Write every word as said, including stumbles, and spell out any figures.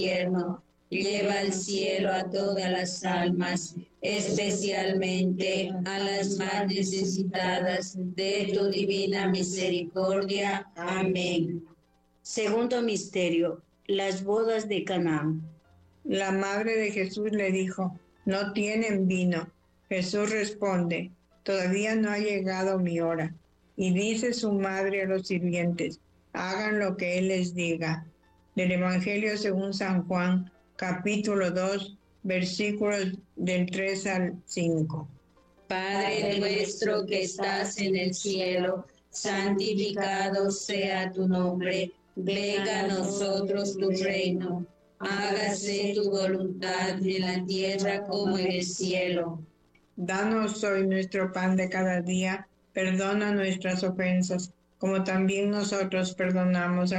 infierno. Lleva al cielo a todas las almas, especialmente a las más necesitadas de tu divina misericordia. Amén. Segundo misterio, las bodas de Caná. La madre de Jesús le dijo: no tienen vino. Jesús responde: todavía no ha llegado mi hora. Y dice su madre a los sirvientes: hagan lo que él les diga. Del Evangelio según San Juan, capítulo dos, versículos del tres al cinco. Padre nuestro que estás en el cielo, santificado sea tu nombre. Venga a nosotros tu reino. Hágase tu voluntad en la tierra como en el cielo. Danos hoy nuestro pan de cada día. Perdona nuestras ofensas, como también nosotros perdonamos a